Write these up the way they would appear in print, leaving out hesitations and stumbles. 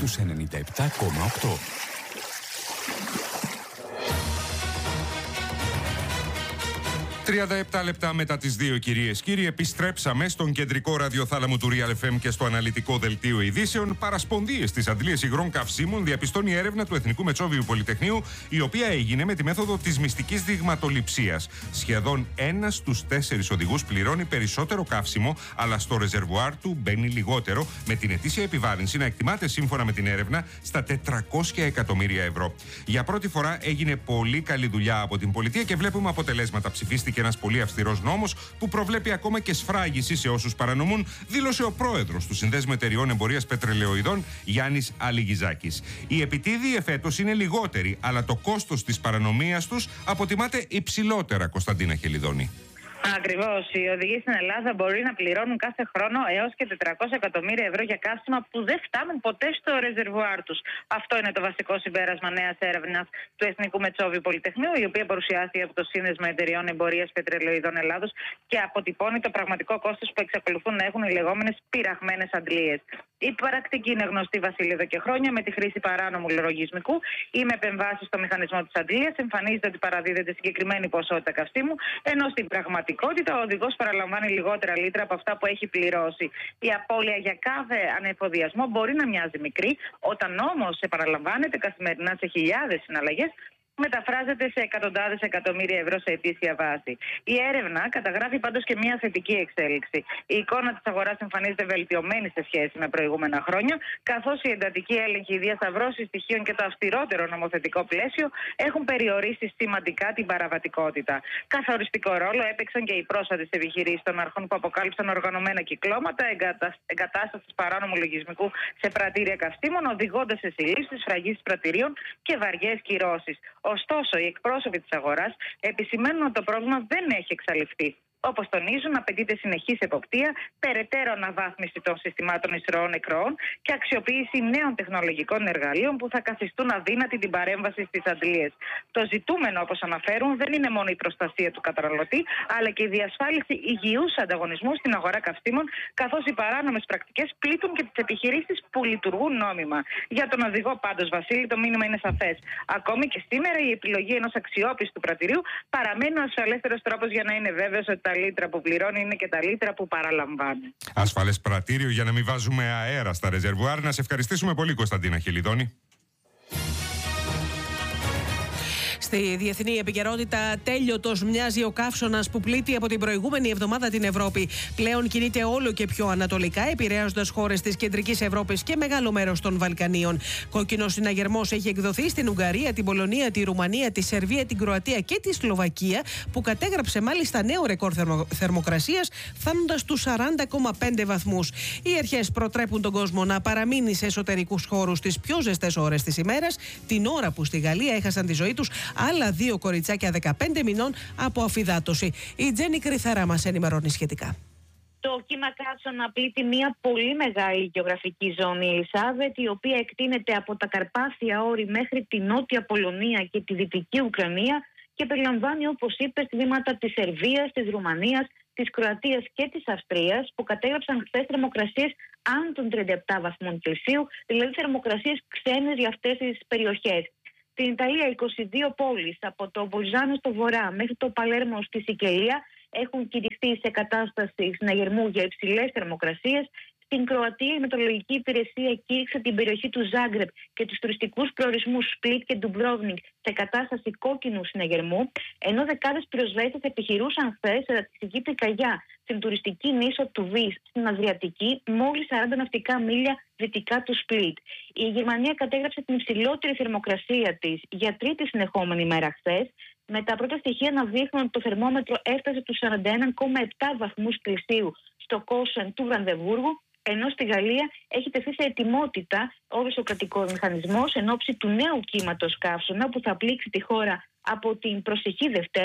στους 97,8. 37 λεπτά μετά τις 2, κυρίες κύριοι, επιστρέψαμε στον κεντρικό ραδιοθάλαμο του Real FM και στο αναλυτικό δελτίο ειδήσεων. Παρασπονδίες στις αντλίες υγρών καυσίμων διαπιστώνει η έρευνα του Εθνικού Μετσόβιου Πολυτεχνείου, η οποία έγινε με τη μέθοδο της μυστικής δειγματοληψίας. Σχεδόν 1 στους 4 οδηγούς πληρώνει περισσότερο καύσιμο, αλλά στο ρεζερβουάρ του μπαίνει λιγότερο, με την ετήσια επιβάρυνση να εκτιμάται σύμφωνα με την έρευνα στα 400 εκατομμύρια ευρώ. Για πρώτη φορά έγινε πολύ καλή δουλειά από την πολιτεία και βλέπουμε αποτελέσματα. Ψηφίστηκε ένας πολύ αυστηρός νόμος που προβλέπει ακόμα και σφράγιση σε όσους παρανομούν, δήλωσε ο πρόεδρος του Συνδέσμου Εταιριών Εμπορίας Πετρελαιοειδών, Γιάννης Αλιγιζάκης. Οι επιτίδιοι εφέτος είναι λιγότεροι, αλλά το κόστος της παρανομίας τους αποτιμάται υψηλότερα, Κωνσταντίνα Χελιδόνη. Ακριβώς. Οι οδηγοί στην Ελλάδα μπορεί να πληρώνουν κάθε χρόνο έως και 400 εκατομμύρια ευρώ για καύσιμα που δεν φτάνουν ποτέ στο ρεζερβουάρ τους. Αυτό είναι το βασικό συμπέρασμα νέας έρευνας του Εθνικού Μετσόβιου Πολυτεχνείου, η οποία παρουσιάστηκε από το Σύνδεσμο Εταιριών Εμπορίας Πετρελαιοειδών Ελλάδος και αποτυπώνει το πραγματικό κόστος που εξακολουθούν να έχουν οι λεγόμενες πειραγμένες αντλίες. Η πρακτική είναι γνωστή, Βασίλη, εδώ και χρόνια, με τη χρήση παράνομου λογισμικού ή με επεμβάσεις στο μηχανισμό της αντλίας. Εμφανίζεται ότι παραδίδεται συγκεκριμένη ποσότητα καυσίμου, ενώ στην πραγματικότητα ο οδηγός παραλαμβάνει λιγότερα λίτρα από αυτά που έχει πληρώσει. Η απώλεια για κάθε ανεφοδιασμό μπορεί να μοιάζει μικρή, όταν όμως επαναλαμβάνεται καθημερινά σε χιλιάδες συναλλαγές, μεταφράζεται σε εκατοντάδες εκατομμύρια ευρώ σε ετήσια βάση. Η έρευνα καταγράφει πάντως και μια θετική εξέλιξη. Η εικόνα της αγοράς εμφανίζεται βελτιωμένη σε σχέση με προηγούμενα χρόνια, καθώς η εντατική έλεγχη, οι διασταυρώσεις στοιχείων και το αυστηρότερο νομοθετικό πλαίσιο έχουν περιορίσει σημαντικά την παραβατικότητα. Καθοριστικό ρόλο έπαιξαν και οι πρόσφατες επιχειρήσεις των αρχών που αποκάλυψαν οργανωμένα κυκλώματα εγκατάστασης παράνομου λογισμικού σε πρατήρια καυσίμων, οδηγώντας σε συλλήψεις, σφραγίσεις πρατηρίων και βαριές κυρώσεις. Ωστόσο, οι εκπρόσωποι της αγοράς επισημαίνουν ότι το πρόβλημα δεν έχει εξαλειφθεί. Όπως τονίζουν, απαιτείται συνεχής εποπτεία, περαιτέρω αναβάθμιση των συστημάτων εισρωών εκροών και αξιοποίηση νέων τεχνολογικών εργαλείων που θα καθιστούν αδύνατη την παρέμβαση στις αντλίες. Το ζητούμενο, όπως αναφέρουν, δεν είναι μόνο η προστασία του καταναλωτή, αλλά και η διασφάλιση υγιούς ανταγωνισμού στην αγορά καυσίμων, καθώς οι παράνομες πρακτικές πλήττουν και τις επιχειρήσεις που λειτουργούν νόμιμα. Για τον οδηγό, πάντως, Βασίλη, το μήνυμα είναι σαφές. Ακόμη και σήμερα, η επιλογή ενός αξιόπιστου πρατηρίου παραμένει ο ασφαλέστερος τρόπος για να είναι βέβαιος ότι τα λίτρα που πληρώνει είναι και τα λίτρα που παραλαμβάνει. Ασφαλές πρατήριο για να μην βάζουμε αέρα στα ρεζερβουάρ. Να σε ευχαριστήσουμε πολύ, Κωνσταντίνα Χελιδόνη. Στη διεθνή επικαιρότητα, τέλειωτος μοιάζει ο καύσωνας που πλήττει από την προηγούμενη εβδομάδα την Ευρώπη. Πλέον κινείται όλο και πιο ανατολικά, επηρεάζοντας χώρες της κεντρικής Ευρώπης και μεγάλο μέρος των Βαλκανίων. Κόκκινος συναγερμός έχει εκδοθεί στην Ουγγαρία, την Πολωνία, τη Ρουμανία, τη Σερβία, την Κροατία και τη Σλοβακία, που κατέγραψε μάλιστα νέο ρεκόρ θερμοκρασίας, φτάνοντας στους 40,5 βαθμούς. Οι αρχές προτρέπουν τον κόσμο να παραμείνει σε εσωτερικούς χώρους τις πιο ζεστές ώρες της ημέρας, την ώρα που στη Γαλλία έχασαν τη ζωή τους άλλα 2 κοριτσάκια 15 μηνών από αφυδάτωση. Η Τζέννη Κρυθαρά μας ενημερώνει σχετικά. Το κύμα καύσωνα πλήττει μια πολύ μεγάλη γεωγραφική ζώνη, Ελισάβετ, η οποία εκτείνεται από τα Καρπάθια όρη μέχρι τη Νότια Πολωνία και τη Δυτική Ουκρανία και περιλαμβάνει, όπως είπες, τμήματα της Σερβίας, της Ρουμανίας, της Κροατίας και της Αυστρίας, που κατέγραψαν χθες θερμοκρασίες άνω των 37 βαθμών Κελσίου, δηλαδή θερμοκρασίες ξένες για αυτές τις περιοχές. Στην Ιταλία, 22 πόλεις, από το Μπολζάνο στο βορρά μέχρι το Παλέρμο στη Σικελία, έχουν κηρυχθεί σε κατάσταση συναγερμού για υψηλές θερμοκρασίες. Στην Κροατία, η Μετεωρολογική Υπηρεσία κήρυξε την περιοχή του Ζάγκρεπ και τους τουριστικούς προορισμούς Σπλίτ και Ντουμπρόβνικ σε κατάσταση κόκκινου συναγερμού, ενώ δεκάδες πυροσβέστες επιχειρούσαν χθες σε ρατσιστική πυρκαγιά στην τουριστική νήσο του Βις, στην Αδριατική, μόλις 40 ναυτικά μίλια δυτικά του Σπλίτ. Η Γερμανία κατέγραψε την υψηλότερη θερμοκρασία της για τρίτη συνεχόμενη μέρα χθες, με τα πρώτα στοιχεία να δείχνουν ότι το θερμόμετρο έφτασε τους 41,7 βαθμούς Κελσίου στο Κόσεν του Βρανδεβούργου, ενώ στη Γαλλία έχει τεθεί σε ετοιμότητα όλος ο κρατικός μηχανισμός εν ώψη του νέου κύματος καύσωνα που θα πλήξει τη χώρα από την προσεχή Δευτέρα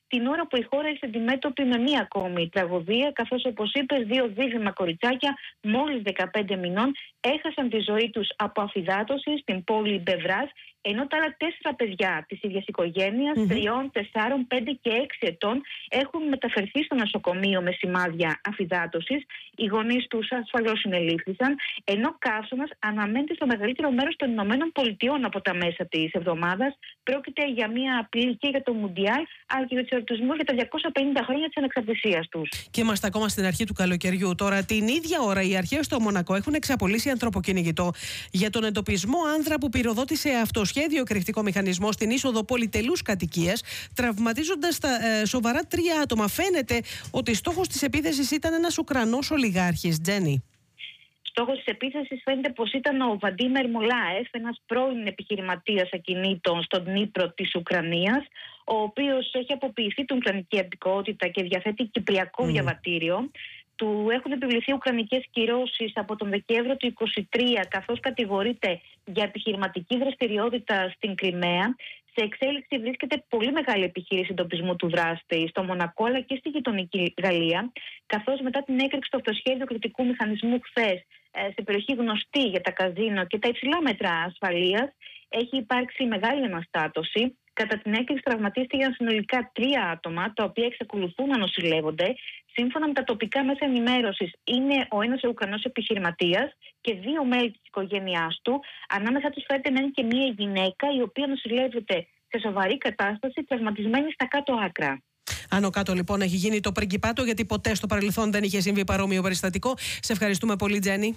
την ώρα που η χώρα είναι αντιμέτωπη με μία ακόμη τραγωδία, καθώς, όπως είπες, 2 δίδυμα κοριτσάκια μόλις 15 μηνών έχασαν τη ζωή τους από αφυδάτωση στην πόλη Μπεβράς, ενώ τα άλλα 4 παιδιά της ίδιας οικογένειας, 3, 4, 5 και 6 ετών, έχουν μεταφερθεί στο νοσοκομείο με σημάδια αφυδάτωσης. Οι γονείς τους ασφαλώς συνελήφθησαν, ενώ καύσωνας αναμένεται στο μεγαλύτερο μέρος των Ηνωμένων Πολιτειών από τα μέσα της εβδομάδας. Πρόκειται για μια απειλή και για το Μουντιάλ, αλλά και για τους εορτισμούς για τα 250 χρόνια της ανεξαρτησίας τους. Και είμαστε ακόμα στην αρχή του καλοκαιριού. Τώρα, την ίδια ώρα, οι αρχές στο Μονακό έχουν εξαπολύσει ανθρωποκυνηγητό για τον εντοπισμό άνδρα που πυροδότησε αυτοσχέδιο εκρηκτικό μηχανισμό στην είσοδο πολυτελούς κατοικίας, τραυματίζοντας σοβαρά 3 άτομα. Φαίνεται ότι στόχος της επίθεσης ήταν ένας Ουκρανός ολιγάρχης. Τζένι. Στόχος της επίθεσης φαίνεται πως ήταν ο Βαντίμερ Μολάεφ, ένας πρώην επιχειρηματίας ακινήτων στον Δνίπρο της Ουκρανίας, ο οποίος έχει αποποιηθεί την ουκρανική υπηκότητα και διαθέτει κυπριακό διαβατήριο. Του έχουν επιβληθεί ουκρανικές κυρώσεις από τον Δεκέμβριο του 2023, καθώς κατηγορείται για επιχειρηματική δραστηριότητα στην Κριμαία. Σε εξέλιξη βρίσκεται πολύ μεγάλη επιχείρηση εντοπισμού του δράστη στο Μονακό, αλλά και στη γειτονική Γαλλία, καθώς μετά την έκρηξη του αυτοσχέδιου κριτικού μηχανισμού χθες σε περιοχή γνωστή για τα καζίνο και τα υψηλά μέτρα ασφαλείας, έχει υπάρξει μεγάλη αναστάτωση. Κατά την έκρηξη τραυματίστηκαν συνολικά 3 άτομα, τα οποία εξακολουθούν να νοσηλεύονται. Σύμφωνα με τα τοπικά μέσα ενημέρωσης, είναι ο ένας Ουκρανός επιχειρηματίας και 2 μέλη της οικογένειάς του. Ανάμεσα τους φαίνεται να είναι και μία γυναίκα, η οποία νοσηλεύεται σε σοβαρή κατάσταση, τραυματισμένη στα κάτω άκρα. Άνω κάτω λοιπόν έχει γίνει το πριγκιπάτο, γιατί ποτέ στο παρελθόν δεν είχε συμβεί παρόμοιο περιστατικό. Σε ευχαριστούμε πολύ, Τζένι.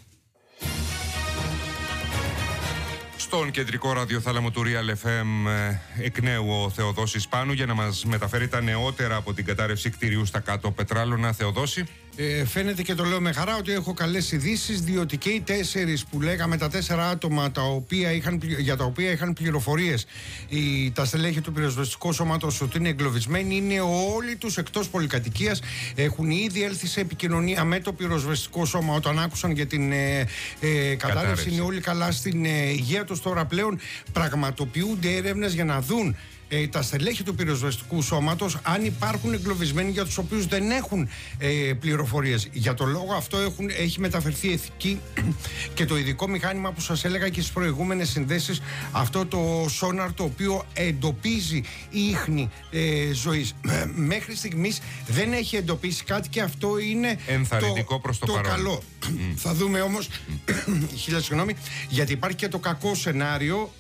Στον κεντρικό ραδιοθάλαμο του Real FM εκ νέου ο Θεοδόσης Πάνου για να μας μεταφέρει τα νεότερα από την κατάρρευση κτηρίου στα κάτω Πετράλωνα. Θεοδόση. Φαίνεται και το λέω με χαρά ότι έχω καλές ειδήσεις, διότι και οι 4 που λέγαμε, τα 4 άτομα για τα οποία είχαν πληροφορίες τα στελέχη του πυροσβεστικού σώματος ότι είναι εγκλωβισμένοι, είναι όλοι τους εκτός πολυκατοικίας. Έχουν ήδη έλθει σε επικοινωνία με το πυροσβεστικό σώμα όταν άκουσαν για την κατάρρευση. Είναι όλοι καλά στην υγεία τους. Τώρα πλέον πραγματοποιούνται έρευνες για να δουν τα στελέχη του πυροσβεστικού σώματος αν υπάρχουν εγκλωβισμένοι για τους οποίους δεν έχουν πληροφορίες. Για τον λόγο αυτό έχει μεταφερθεί ηθική και το ειδικό μηχάνημα που σας έλεγα και στις προηγούμενες συνδέσεις, αυτό το σόναρ το οποίο εντοπίζει ίχνη ζωής. Μέχρι στιγμής δεν έχει εντοπίσει κάτι και αυτό είναι ενθαρρυντικό προς το παρόν. Καλό. Θα δούμε όμως, χίλια συγγνώμη, γιατί υπάρχει και το κακό σενάριο.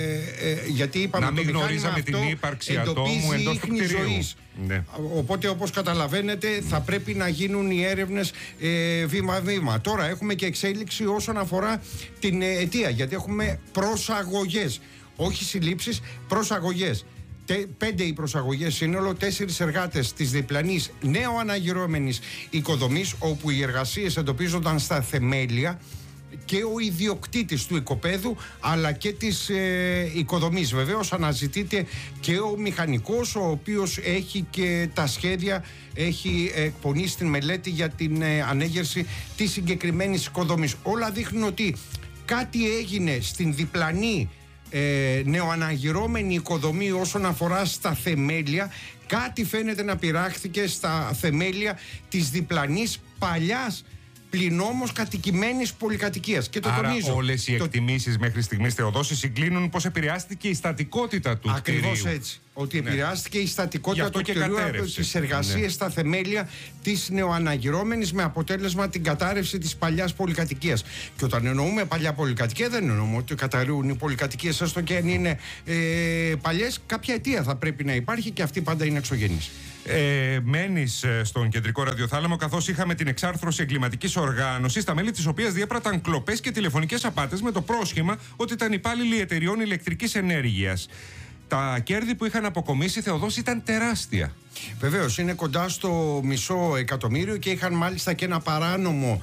Γιατί είπαμε, να μην γνωρίζαμε την ύπαρξη ατόμου εντός του κτηρίου. Ναι. Οπότε, όπως καταλαβαίνετε, θα πρέπει να γίνουν οι έρευνες βήμα-βήμα. Τώρα έχουμε και εξέλιξη όσον αφορά την αιτία, γιατί έχουμε προσαγωγές, όχι συλλήψεις, προσαγωγές. 5 οι προσαγωγές σύνολο, 4 εργάτες της διπλανής νεοαναγυρώμενης οικοδομής, όπου οι εργασίες εντοπίζονταν στα θεμέλια, και ο ιδιοκτήτης του οικοπαίδου αλλά και της οικοδομής. Βεβαίως αναζητείται και ο μηχανικός, ο οποίος έχει και τα σχέδια, έχει εκπονήσει την μελέτη για την ανέγερση της συγκεκριμένης οικοδομής. Όλα δείχνουν ότι κάτι έγινε στην διπλανή νεοαναγυρώμενη οικοδομή όσον αφορά στα θεμέλια. Κάτι φαίνεται να πειράχθηκε στα θεμέλια της διπλανής παλιάς πλην όμως κατοικημένης πολυκατοικίας. Και το άρα τονίζω. Όλες οι εκτιμήσεις μέχρι στιγμής, Θεοδόση, συγκλίνουν πως επηρεάστηκε η στατικότητα του κτηρίου. Ακριβώς έτσι. Ότι επηρεάστηκε η στατικότητα του κτηρίου από τις εργασίες στα θεμέλια της νεοαναγυρώμενης, με αποτέλεσμα την κατάρρευση της παλιάς πολυκατοικίας. Και όταν εννοούμε παλιά πολυκατοικία, δεν εννοούμε ότι καταρρεύουν οι πολυκατοικίες, έστω και αν είναι παλιές. Κάποια αιτία θα πρέπει να υπάρχει και αυτή πάντα είναι εξωγενής. Μένεις στον κεντρικό ραδιοθάλαμο, καθώς είχαμε την εξάρθρωση εγκληματικής οργάνωσης, τα μέλη της οποίας διέπραταν κλοπές και τηλεφωνικές απάτες με το πρόσχημα ότι ήταν υπάλληλοι εταιριών ηλεκτρικής ενέργειας. Τα κέρδη που είχαν αποκομίσει, Θεοδόση, ήταν τεράστια. Βεβαίως, είναι κοντά στο $500,000 και είχαν μάλιστα και ένα παράνομο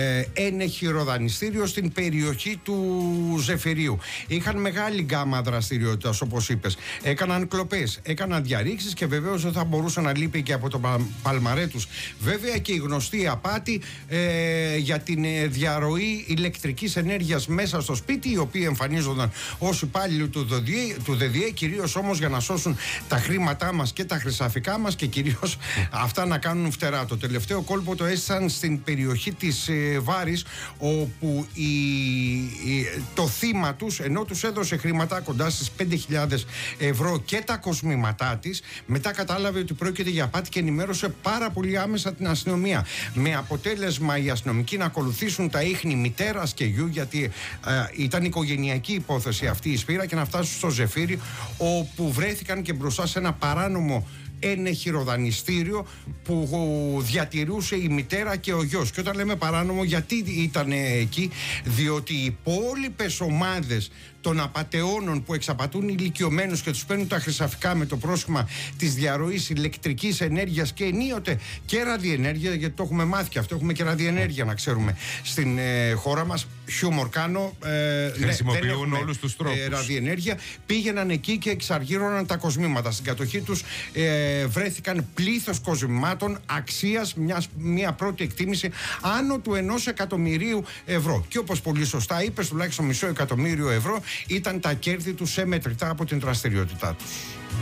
ενεχειροδανιστήριο στην περιοχή του Ζεφυρίου. Είχαν μεγάλη γκάμα δραστηριότητας, όπως είπες. Έκαναν κλοπές, έκαναν διαρρήξεις και βεβαίως δεν θα μπορούσε να λείπει και από το παλμαρέ τους. Βέβαια και η γνωστή απάτη για την διαρροή ηλεκτρικής ενέργειας μέσα στο σπίτι, οι οποίοι εμφανίζονταν ως υπάλληλοι του ΔΔΕ, κυρίως όμως για να σώσουν τα χρήματά μας και τα χρυσαφικά μας και κυρίως αυτά να κάνουν φτερά. Το τελευταίο κόλπο το έστησαν στην περιοχή της Βάρης, όπου το θύμα τους, ενώ τους έδωσε χρήματα κοντά στις 5.000 ευρώ και τα κοσμήματά της, μετά κατάλαβε ότι πρόκειται για απάτη και ενημέρωσε πάρα πολύ άμεσα την αστυνομία. Με αποτέλεσμα οι αστυνομικοί να ακολουθήσουν τα ίχνη μητέρας και γιου, γιατί ήταν οικογενειακή υπόθεση αυτή η σπήρα, και να φτάσουν στο Ζεφύρι, όπου βρέθηκαν και μπροστά σε ένα παράνομο χειροδανιστήριο που διατηρούσε η μητέρα και ο γιος. Και όταν λέμε παράνομο, γιατί ήταν εκεί? Διότι οι υπόλοιπες ομάδες των απατεώνων που εξαπατούν ηλικιωμένους και τους παίρνουν τα χρυσαφικά με το πρόσχημα της διαρροής ηλεκτρικής ενέργειας και ενίοτε και ραδιενέργεια, γιατί το έχουμε μάθει και αυτό, έχουμε και ραδιενέργεια να ξέρουμε στην χώρα μας. Χιούμορ κάνω. Χρησιμοποιούν όλους τους τρόπους. Ραδιενέργεια. Πήγαιναν εκεί και εξαργύρωναν τα κοσμήματα. Στην κατοχή τους βρέθηκαν πλήθος κοσμημάτων αξίας, μια πρώτη εκτίμηση άνω του 1 εκατομμυρίου ευρώ. Και όπως πολύ σωστά είπες, τουλάχιστον μισό εκατομμύριο ευρώ ήταν τα κέρδη τους σε μετρητά από την δραστηριότητά τους.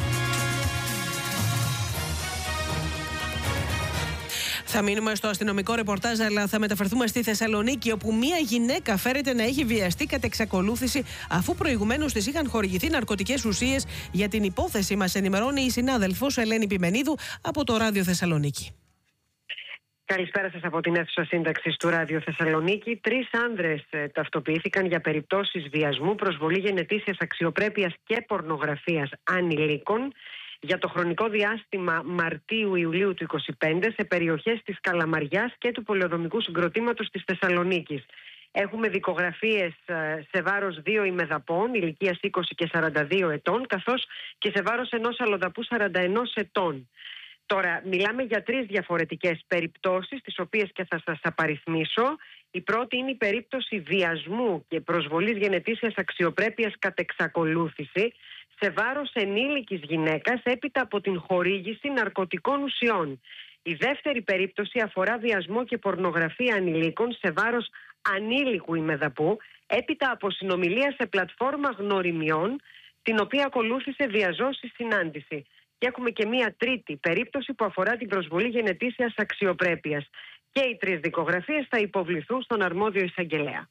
Θα μείνουμε στο αστυνομικό ρεπορτάζ, αλλά θα μεταφερθούμε στη Θεσσαλονίκη, όπου μία γυναίκα φέρεται να έχει βιαστεί κατ' εξακολούθηση, αφού προηγουμένως της είχαν χορηγηθεί ναρκωτικές ουσίες. Για την υπόθεση μας ενημερώνει η συνάδελφος Ελένη Πιμενίδου από το Ράδιο Θεσσαλονίκη. Καλησπέρα σας από την αίθουσα σύνταξης του Ράδιο Θεσσαλονίκη. 3 άνδρες ταυτοποιήθηκαν για περιπτώσεις βιασμού, προσβολή γενετήσιας αξιοπρέπειας και πορνογραφίας ανηλίκων για το χρονικό διάστημα Μαρτίου-Ιουλίου του 2025 σε περιοχές της Καλαμαριάς και του πολεοδομικού συγκροτήματος της Θεσσαλονίκης. Έχουμε δικογραφίες σε βάρος 2 ημεδαπών ηλικίας 20 και 42 ετών, καθώς και σε βάρος ενός αλλοδαπού 41 ετών. Τώρα, μιλάμε για 3 διαφορετικές περιπτώσεις, τις οποίες και θα σας απαριθμίσω. Η πρώτη είναι η περίπτωση βιασμού και προσβολής γενετήσιας αξιοπρέπειας κατ' εξακολούθηση σε βάρος ενήλικης γυναίκας έπειτα από την χορήγηση ναρκωτικών ουσιών. Η δεύτερη περίπτωση αφορά βιασμό και πορνογραφία ανηλίκων σε βάρος ανήλικου ημεδαπού έπειτα από συνομιλία σε πλατφόρμα γνωριμιών, την οποία ακολούθησε διαζώση συνάντηση. Και έχουμε και μία τρίτη περίπτωση που αφορά την προσβολή γενετήσιας αξιοπρέπειας. Και οι 3 δικογραφίες θα υποβληθούν στον αρμόδιο εισαγγελέα.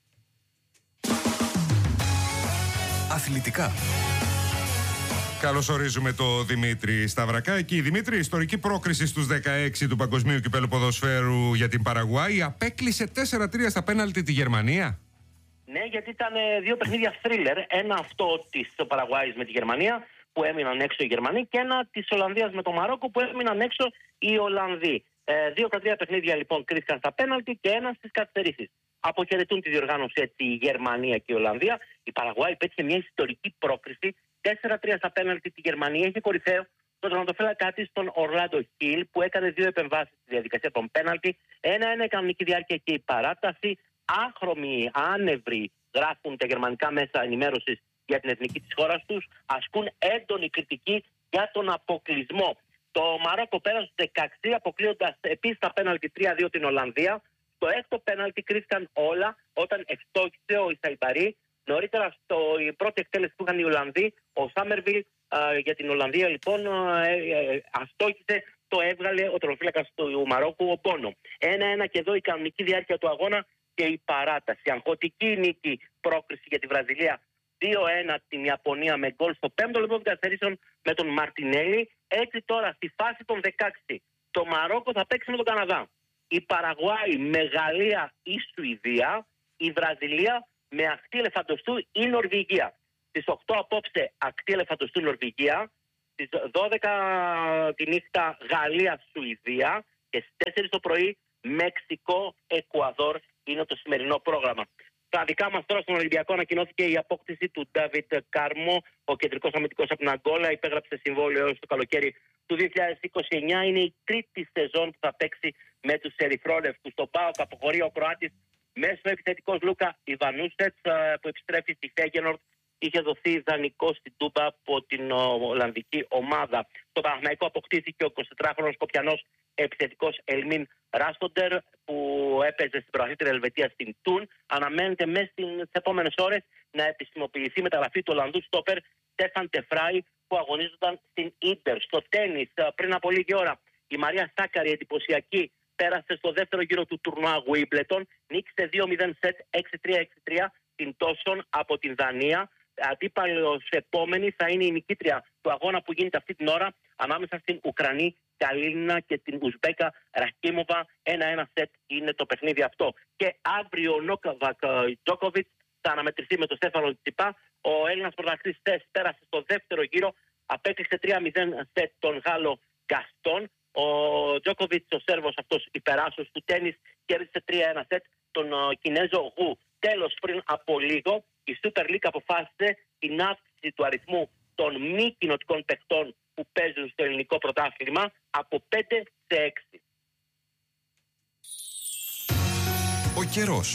Αθλητικά. Καλώς ορίζουμε το Δημήτρη Σταυρακάκη. Δημήτρη, ιστορική πρόκριση στους 16 του Παγκοσμίου Κυπέλλου Ποδοσφαίρου για την Παραγουάη. Απέκλεισε 4-3 στα πέναλτι τη Γερμανία. Ναι, γιατί ήταν 2 παιχνίδια θρίλερ. Ένα αυτό της Παραγουάης με τη Γερμανία, που έμειναν έξω οι Γερμανοί, και ένα της Ολλανδίας με το Μαρόκο, που έμειναν έξω οι Ολλανδοί. 2-3 παιχνίδια λοιπόν κρίθηκαν στα πέναλτι και ένα στις καθυστερήσεις. Αποχαιρετούν τη διοργάνωση έτσι η Γερμανία και η Ολλανδία. Η Παραγουάη πέτυχε μια ιστορική πρόκριση. 4-3 στα πέναλτι τη Γερμανία. Είχε κορυφαίο τον τερματοφύλακα της, τον Ορλάντο Χιλ, που έκανε 2 επεμβάσεις στη διαδικασία των πέναλτι. 1-1 η κανονική διάρκεια και η παράταση. Άχρωμοι, άνευροι, γράφουν τα γερμανικά μέσα ενημέρωσης για την εθνική της χώρας τους, ασκούν έντονη κριτική για τον αποκλεισμό. Το Μαρόκο πέρασε 16, αποκλείοντας επίσης τα πέναλτι 3-2 την Ολλανδία. Στο 6ο πέναλτι κρίθηκαν όλα όταν ευστόχησε ο Ισαϊμπαρί. Νωρίτερα η πρώτη εκτέλεση που είχαν οι Ολλανδοί, ο Σάμερβιλ για την Ολλανδία λοιπόν αστόχησε, το έβγαλε ο τερματοφύλακας του Μαρόκου, ο Πόνο. 1-1 και εδώ η κανονική διάρκεια του αγώνα και η παράταση. Αγχωτική νίκη πρόκριση για τη Βραζιλία. 2-1 την Ιαπωνία με γκολ στο 5ο λεπτό των καθυστερήσεων με τον Μαρτινέλη. Έτσι τώρα στη φάση των 16 το Μαρόκο θα παίξει με τον Καναδά. Η Παραγουάη με Γαλλία ή Σουηδία. Η Βραζιλία με ακτή ελεφαντοστού ή Νορβηγία. Στις 8 απόψε ακτή ελεφαντοστού Νορβηγία. Στις 12 τη νύχτα Γαλλία-Σουηδία. Και στις 4 το πρωί Μέξικο-Εκουαδόρ είναι το σημερινό πρόγραμμα. Στα δικά μας τώρα στον Ολυμπιακό ανακοινώθηκε η απόκτηση του Ντάβιτ Κάρμο, ο κεντρικός αμυντικός από την Αγκόλα. Υπέγραψε συμβόλαιο έως το καλοκαίρι του 2029. Είναι η τρίτη σεζόν που θα παίξει με τους ερυθρόλευκους. Στο ΠΑΟΚ αποχωρεί ο Κροάτης μέσω επιθετικός Λούκα Ιβανούσετς, που επιστρέφει στη Φέγγενορντ. Είχε δοθεί δανεικό στην Τούμπα από την Ολλανδική ομάδα. Στο Παναθηναϊκό αποκτήθηκε ο 24χρονος Σκοπιανός επιθετικός Ελμίν Ράστοντερ, που έπαιζε στην πρωταθλήτρια Ελβετία στην Τούν. Αναμένεται μέσα στις επόμενες ώρες να επισημοποιηθεί μεταγραφή του Ολλανδού στόπερ Στέφαν Τεφράι, που αγωνίζονταν στην Ίντερ. Στο τένις, πριν από λίγη ώρα, η Μαρία Σάκαρη, εντυπωσιακή, πέρασε στο δεύτερο γύρο του τουρνουά Wimbledon. Νίκησε 2-0 σετ, 6-3-6-3 την Τόσον από την Δανία. Αντίπαλος επόμενη θα είναι η νικήτρια του αγώνα που γίνεται αυτή την ώρα ανάμεσα στην Ουκρανή Καλίνα και την Ουσμπέκα Ραχίμοβα. 1-1 σετ είναι το παιχνίδι αυτό. Και αύριο ο Νόβακ Τζόκοβιτς θα αναμετρηθεί με τον Στέφανο Τσιπά. Ο Έλληνας πρωταθλητής πέρασε στο δεύτερο γύρο, απέκλεισε 3-0 σετ τον Γάλλο Γκαστόν. Ο Τζόκοβιτς, ο Σέρβος αυτός υπεράσος του τένις, κέρδισε 3-1 σετ τον Κινέζο Γου. Τέλος, πριν από λίγο, η Super League αποφάσισε την αύξηση του αριθμού των μη κοινοτικών παιχτών που παίζουν στο ελληνικό πρωτάθλημα από 5 σε 6. Ο καιρός.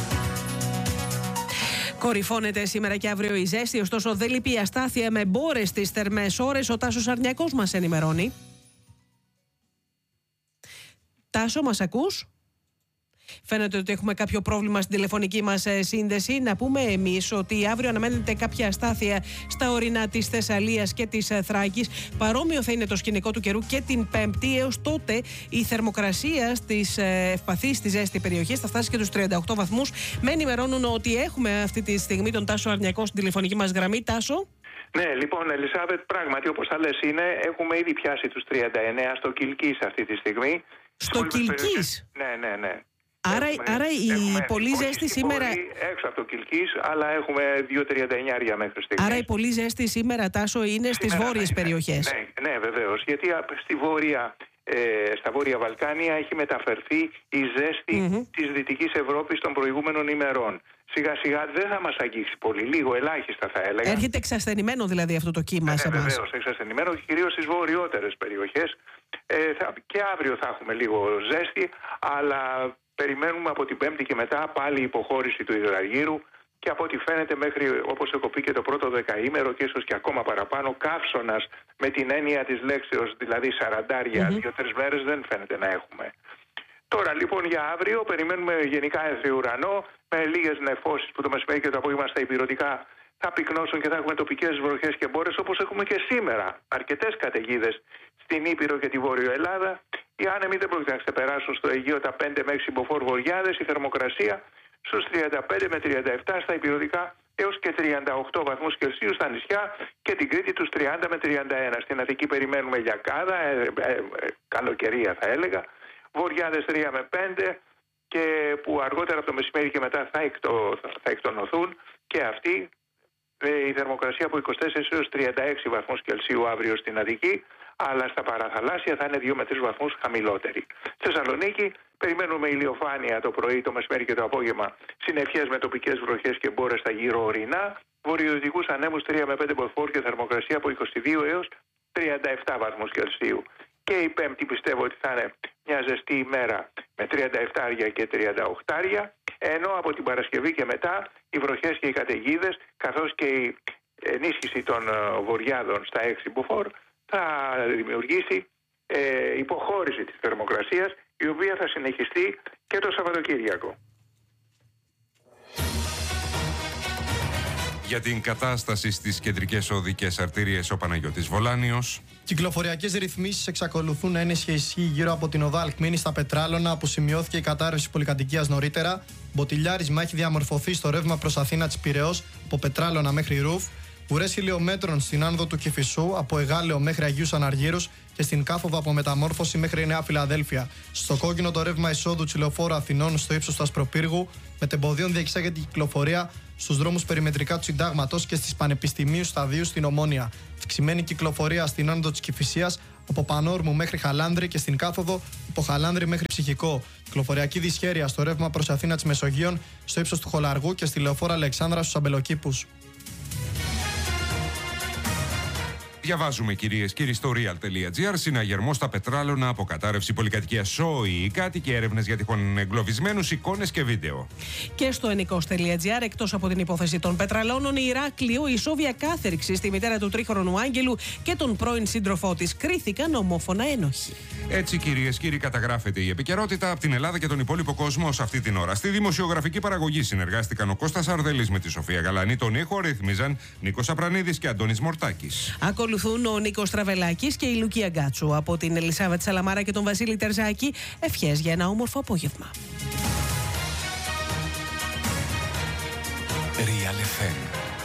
Κορυφώνεται σήμερα και αύριο η ζέστη, ωστόσο δεν λείπει η αστάθεια με μπόρες στις θερμές ώρες. Ο Τάσος Αρνιακός μας ενημερώνει. Τάσο, μας ακούς? Φαίνεται ότι έχουμε κάποιο πρόβλημα στην τηλεφωνική μας σύνδεση. Να πούμε εμείς ότι αύριο αναμένεται κάποια αστάθεια στα ορεινά της Θεσσαλίας και της Θράκης. Παρόμοιο θα είναι το σκηνικό του καιρού και την Πέμπτη. Έως τότε η θερμοκρασία στις ευπαθείς, στη ζέστη περιοχές θα φτάσει και τους 38 βαθμούς. Με ενημερώνουν ότι έχουμε αυτή τη στιγμή τον Τάσο Αρνιακό στην τηλεφωνική μας γραμμή. Τάσο. Ναι, λοιπόν, Ελισάβετ, πράγματι όπως θα λες είναι, έχουμε ήδη πιάσει τους 39 στο Κιλκής αυτή τη στιγμή. Στο Κιλκής? Ναι. Άρα η πολύ ζέστη σήμερα. Έξω από το Κιλκής, αλλά έχουμε 2,39 μέχρι στιγμής. Άρα η πολύ ζέστη σήμερα, Τάσο, είναι στις βόρειες περιοχές. Ναι, βεβαίως. Γιατί στα Βόρεια Βαλκάνια έχει μεταφερθεί η ζέστη της Δυτικής Ευρώπης των προηγούμενων ημερών. Σιγά σιγά δεν θα μας αγγίξει πολύ, λίγο ελάχιστα θα έλεγα. Έρχεται εξασθενημένο δηλαδή αυτό το κύμα σε εμάς. Βεβαίως, εξασθενημένο, κυρίως στις βορειότερες περιοχές. Και αύριο θα έχουμε λίγο ζέστη, αλλά περιμένουμε από την Πέμπτη και μετά πάλι υποχώρηση του υδραργύρου και από ό,τι φαίνεται μέχρι, όπως έχω πει, και το πρώτο δεκαήμερο και ίσως και ακόμα παραπάνω, καύσωνας με την έννοια της λέξεως, δηλαδή 40, 2-3 μέρες δεν φαίνεται να έχουμε. Τώρα λοιπόν για αύριο περιμένουμε γενικά έμφυο ουρανό με λίγες νεφώσεις που το μεσημέρι και το απόγευμα στα ηπειρωτικά θα πυκνώσουν και θα έχουμε τοπικές βροχές και μπόρες όπως έχουμε και σήμερα. Αρκετές καταιγίδες στην Ήπειρο και τη Βόρειο Ελλάδα. Οι άνεμοι δεν πρόκειται να ξεπεράσουν στο Αιγαίο τα 5 με 6 μποφόρ βοριάδες. Η θερμοκρασία στους 35 με 37 στα ηπειρωτικά έως και 38 βαθμούς Κελσίου στα νησιά και την Κρήτη τους 30 με 31. Στην Αττική περιμένουμε λιακάδα, καλοκαιρία θα έλεγα. Βοριάδες 3 με 5 και που αργότερα από το μεσημέρι και μετά θα εκτονωθούν και αυτοί. Η θερμοκρασία από 24 έως 36 βαθμούς Κελσίου αύριο στην Αττική, αλλά στα παραθαλάσσια θα είναι 2 με 3 βαθμούς χαμηλότερη. Στη Θεσσαλονίκη περιμένουμε ηλιοφάνεια το πρωί, το μεσημέρι και το απόγευμα, συννεφιές με τοπικές βροχές και μπόρες στα γύρω ορεινά, βορειοδυτικούς ανέμους 3 με 5 μποφόρ και θερμοκρασία από 22 έως 37 βαθμούς Κελσίου. Και η Πέμπτη πιστεύω ότι θα είναι μια ζεστή ημέρα με 37 και 38, ενώ από την Παρασκευή και μετά οι βροχές και οι καταιγίδες καθώς και η ενίσχυση των βοριάδων στα 6 μποφόρ θα δημιουργήσει υποχώρηση της θερμοκρασίας, η οποία θα συνεχιστεί και το Σαββατοκύριακο. Για την κατάσταση στις κεντρικές οδικές αρτηρίες, ο Παναγιώτης Βολάνιος. Κυκλοφοριακές ρυθμίσεις εξακολουθούν να είναι σε ισχύ γύρω από την οδό Αλκμήνη στα Πετράλωνα, που σημειώθηκε η κατάρρευση πολυκατοικίας νωρίτερα. Μποτιλιάρισμα έχει διαμορφωθεί στο ρεύμα προς Αθήνα της Πειραιώς από Πετράλωνα μέχρι Ρούφ. Ουρές χιλιομέτρων στην άνοδο του Κηφισού από Εγάλεο μέχρι Αγίους Αναργύρους και στην Κάφοβα από Μεταμόρφωση μέχρι Νέα Φιλαδέλφια. Στο κόκκινο το ρεύμα εισόδου Τσιλοφόρου Αθηνών στο ύψος του Ασπροπύργου, μετεμποδίων διεξάγεται η κυκλοφορία στους δρόμους περιμετρικά του Συντάγματος και στις Πανεπιστημίου Σταδίου στην Ομόνια. Αυξημένη κυκλοφορία στην άνοδο της Κηφισίας από Πανόρμου μέχρι Χαλάνδρη και στην κάθοδο από Χαλάνδρη μέχρι Ψυχικό. Κυκλοφοριακή δυσχέρεια στο ρεύμα προς Αθήνα της Μεσογείων στο ύψος του Χολαργού και στη λεωφόρα Αλεξάνδρα στους Αμπελοκήπους. Διαβάζουμε, κυρίες και κύριοι, στο real.gr. Συναγερμό στα Πετράλωνα από κατάρρευση πολυκατοικία ΣΟΗ. Οι κάτοικοι, έρευνες για τυχόν εγκλωβισμένους, εικόνες και βίντεο. Και στο ενικός.gr, εκτός από την υπόθεση των Πετραλώνων, η Ηράκλειο, η Σόβια κάθερξη στη μητέρα του τρίχρονου Άγγελου και τον πρώην σύντροφό της κρίθηκαν ομόφωνα ένοχοι. Έτσι, κυρίες και κύριοι, καταγράφεται η επικαιρότητα από την Ελλάδα και τον υπόλοιπο κόσμο σε αυτή την ώρα. Στη δημοσιογραφική παραγωγή συνεργάστηκαν ο Κώστας Αρδελής με τη Σοφία Γαλανή. Τον ήχο ρύθμιζαν Νίκος Απρανίδης και Αντώνης Μορτάκης. Ακολουθούν ο Νίκος Τραβελάκης και η Λουκία Γκάτσου. Από την Ελισάβετ Σαλαμάρα και τον Βασίλη Τερζάκη, ευχές για ένα όμορφο απόγευμα. Real FM.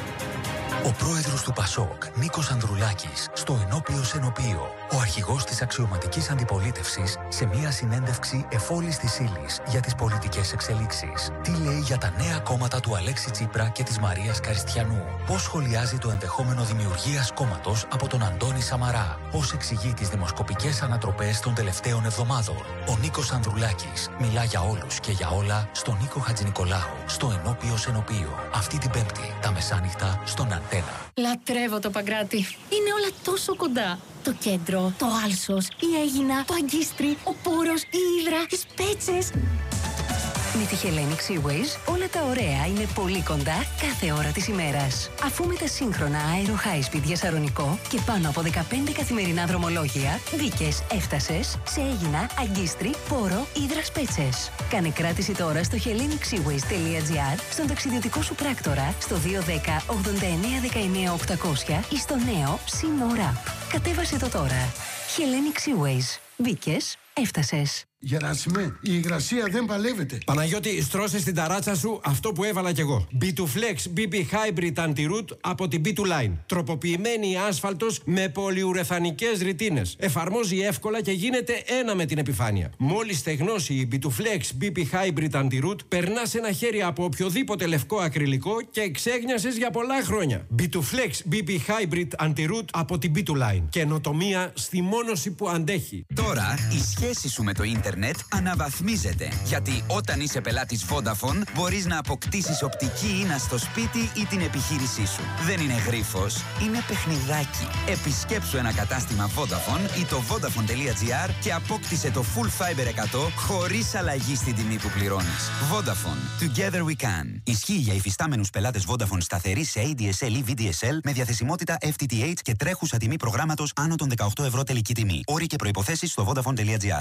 Ο πρόεδρος του ΠΑΣΟΚ, Νίκος Ανδρουλάκης, στο ενώπιος ενωπείο. Ο αρχηγός της αξιωματικής αντιπολίτευσης σε μια συνέντευξη εφόλης της ύλης για τις πολιτικές εξελίξεις. Τι λέει για τα νέα κόμματα του Αλέξη Τσίπρα και της Μαρίας Καριστιανού. Πώς σχολιάζει το ενδεχόμενο δημιουργίας κόμματος από τον Αντώνη Σαμαρά. Πώς εξηγεί τις δημοσκοπικές ανατροπές των τελευταίων εβδομάδων. Ο Νίκος Ανδρουλάκης μιλά για όλους και για όλα στον Νίκο Χατζηνικολάου, στο ενώπιος ενωπείο. Αυτή την Πέμπτη, τα μεσάνυχτα, στον Αντένα. Λατρεύω το Παγκράτη. Είναι όλα τόσο κοντά. Το κέντρο, το Άλσος, η Αίγινα, το Αγκίστρι, ο Πόρος, η Ύδρα, οι Σπέτσες. Με τη Hellenic Seaways όλα τα ωραία είναι πολύ κοντά κάθε ώρα της ημέρας. Αφού με τα σύγχρονα Aero High Speed για Σαρονικό και πάνω από 15 καθημερινά δρομολόγια, μπήκες, έφτασες σε Αίγινα, Αγκίστρι, Πόρο, Ύδρα, Σπέτσες. Κάνε κράτηση τώρα στο hellenicsseaways.gr, στον ταξιδιωτικό σου πράκτορα, στο 210 89 19 800 ή στο νέο Sea App. Κατέβασε το τώρα. Hellenic Seaways. Μπήκες, έφτασες. Γεράσιμε, η υγρασία δεν παλεύεται. Παναγιώτη, στρώσε στην ταράτσα σου αυτό που έβαλα κι εγώ. B2Flex BB Hybrid Anti-Root από την B2Line. Τροποποιημένη άσφαλτος με πολυουρεθανικές ρητίνες. Εφαρμόζει εύκολα και γίνεται ένα με την επιφάνεια. Μόλις στεγνώσει η B2Flex BB Hybrid Anti-Root, περνάς ένα χέρι από οποιοδήποτε λευκό ακριλικό και εξέγνιασες για πολλά χρόνια. B2Flex BB Hybrid Anti-Root από την B2Line. Καινοτομία στη μόνωση που αντέχει. Τώρα η σχέση σου με το ίντερνετ αναβαθμίζεται. Γιατί όταν είσαι πελάτης Vodafone, μπορείς να αποκτήσεις οπτική ίνα στο σπίτι ή την επιχείρησή σου. Δεν είναι γρίφος, είναι παιχνιδάκι. Επισκέψου ένα κατάστημα Vodafone ή το Vodafone.gr και απόκτησε το Full Fiber 100 χωρίς αλλαγή στην τιμή που πληρώνεις. Vodafone. Together we can. Ισχύει για υφιστάμενους πελάτες Vodafone σταθερή σε ADSL ή VDSL με διαθεσιμότητα FTTH και τρέχουσα τιμή προγράμματος άνω των 18 ευρώ τελική τιμή. Όροι και προϋποθέσεις στο Vodafone.gr.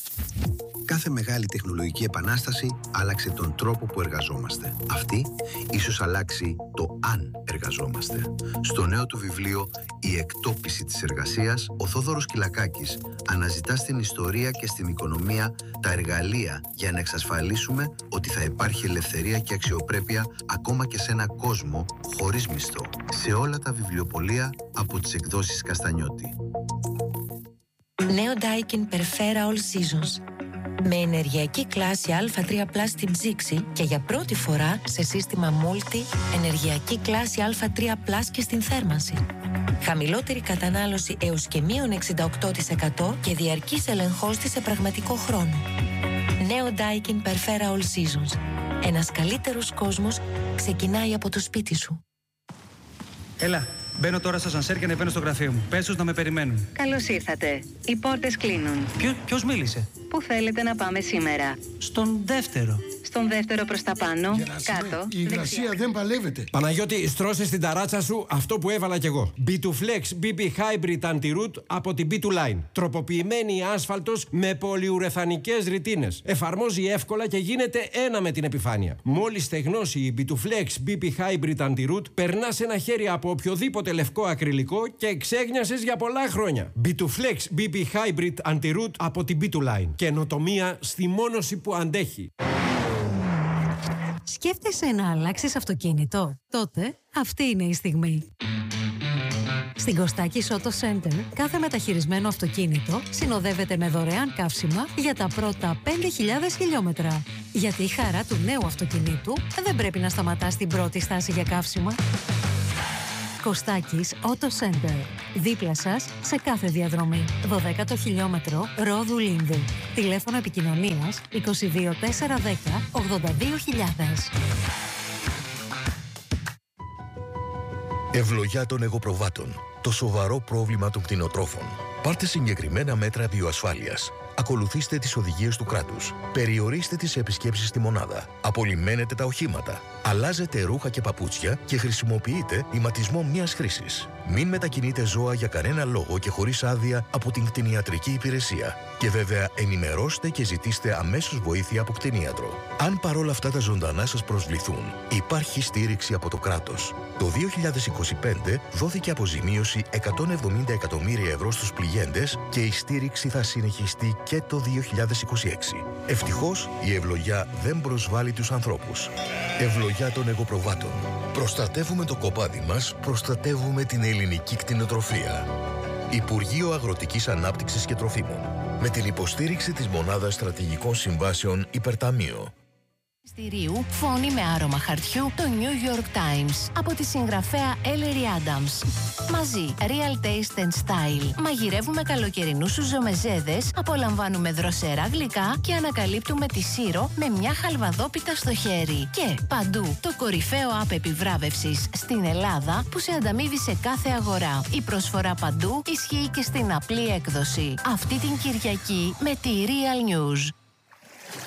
Κάθε μεγάλη τεχνολογική επανάσταση άλλαξε τον τρόπο που εργαζόμαστε. Αυτή ίσως αλλάξει το αν εργαζόμαστε. Στο νέο του βιβλίο «Η εκτόπιση της εργασίας», ο Θόδωρος Κυλακάκης αναζητά στην ιστορία και στην οικονομία τα εργαλεία για να εξασφαλίσουμε ότι θα υπάρχει ελευθερία και αξιοπρέπεια ακόμα και σε ένα κόσμο χωρίς μισθό. Σε όλα τα βιβλιοπωλεία από τις εκδόσεις Καστανιώτη. Νέο Daikin Perfera All Seasons. Με ενεργειακή κλάση Α3+ στην ψήξη και για πρώτη φορά σε σύστημα Multi ενεργειακή κλάση Α3+ και στην θέρμανση. Χαμηλότερη κατανάλωση έως και μείον 68% και διαρκής ελεγχός της σε πραγματικό χρόνο. Νέο Daikin Perfera All Seasons. Ένας καλύτερος κόσμος ξεκινάει από το σπίτι σου. Έλα. Μπαίνω τώρα στο ασανσέρ και ανεβαίνω στο γραφείο μου. Πες τους να με περιμένουν. Καλώς ήρθατε. Οι πόρτες κλείνουν. Ποιος μίλησε? Πού θέλετε να πάμε σήμερα? Στον δεύτερο. Στον δεύτερο προς τα πάνω, κάτω. Η υγρασία δεν παλεύεται. Παναγιώτη, στρώσε στην ταράτσα σου αυτό που έβαλα κι εγώ. B2Flex BB Hybrid Anti-Root από την B2Line. Τροποποιημένη άσφαλτος με πολυουρεθανικές ρητίνες. Εφαρμόζει εύκολα και γίνεται ένα με την επιφάνεια. Μόλις στεγνώσει η B2Flex BB Hybrid Anti-Root, περνάς ένα χέρι από οποιοδήποτε λευκό ακριλικό και εξέγνιασες για πολλά χρόνια. B2Flex BB Hybrid Anti-Root από την B2Line. Καινοτομία στη μόνωση που αντέχει. Σκέφτεσαι να αλλάξεις αυτοκίνητο? Τότε αυτή είναι η στιγμή. Στην Κωστάκης Auto Center, κάθε μεταχειρισμένο αυτοκίνητο συνοδεύεται με δωρεάν καύσιμα για τα πρώτα 5.000 χιλιόμετρα. Γιατί η χαρά του νέου αυτοκινήτου δεν πρέπει να σταματά στην πρώτη στάση για καύσιμα. Κωστάκης Auto Center. Δίπλα σας σε κάθε διαδρομή. 12ο χιλιόμετρο Ρόδου Λίνδου. Τηλέφωνο επικοινωνίας 22 410 82.000. Ευλογιά των εγωπροβάτων. Το σοβαρό πρόβλημα των κτηνοτρόφων. Πάρτε συγκεκριμένα μέτρα βιοασφάλειας. Ακολουθήστε τις οδηγίες του κράτους. Περιορίστε τις επισκέψεις στη μονάδα. Απολυμμένετε τα οχήματα. Αλλάζετε ρούχα και παπούτσια και χρησιμοποιείτε ηματισμό μιας χρήσης. Μην μετακινείτε ζώα για κανένα λόγο και χωρίς άδεια από την κτηνιατρική υπηρεσία. Και βέβαια ενημερώστε και ζητήστε αμέσως βοήθεια από κτηνίατρο. Αν παρόλα αυτά τα ζωντανά σας προσβληθούν, υπάρχει στήριξη από το κράτος. Το 2025 δόθηκε αποζημίωση 170 εκατομμύρια ευρώ στους πληγέντες και η στήριξη θα συνεχιστεί και το 2026. Ευτυχώς η ευλογιά δεν προσβάλλει τους ανθρώπους. Ευλογιά των εγωπροβάτων. Προστατεύουμε το κοπάδι μας, προστατεύουμε την ελληνική κτηνοτροφία. Υπουργείο Αγροτικής Ανάπτυξης και Τροφίμων. Με την υποστήριξη της Μονάδας Στρατηγικών Συμβάσεων Υπερταμείο. Στηρίου, φόνη με άρωμα χαρτιού, το New York Times, από τη συγγραφέα Ellery Adams. Μαζί, Real Taste and Style. Μαγειρεύουμε καλοκαιρινούς σουζομεζέδες, απολαμβάνουμε δροσερά γλυκά και ανακαλύπτουμε τη Σύρο με μια χαλβαδόπιτα στο χέρι. Και παντού, το κορυφαίο app επιβράβευσης στην Ελλάδα που σε ανταμείβει σε κάθε αγορά. Η προσφορά παντού ισχύει και στην απλή έκδοση. Αυτή την Κυριακή με τη Real News.